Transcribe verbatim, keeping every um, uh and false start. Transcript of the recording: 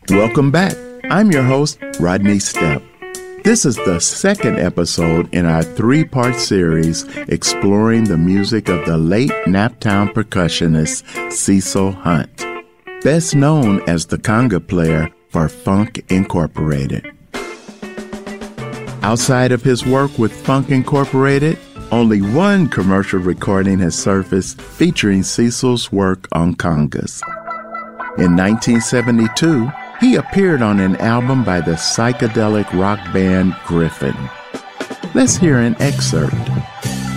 Welcome back. I'm your host, Rodney Stepp. This is the second episode in our three-part series exploring the music of the late Naptown percussionist Cecil Hunt, best known as the conga player for Funk Incorporated. Outside of his work with Funk Incorporated, only one commercial recording has surfaced featuring Cecil's work on congas. In nineteen seventy-two, he appeared on an album by the psychedelic rock band Gryphon. Let's hear an excerpt.